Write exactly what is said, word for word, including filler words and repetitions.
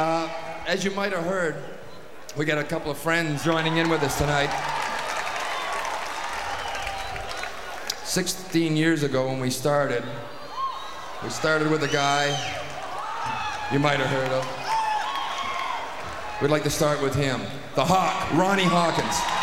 Uh, as you might have heard, we got a couple of friends joining in with us tonight. sixteen years ago when we started, we started with a guy you might have heard of. We'd like to start with him, the Hawk, Ronnie Hawkins.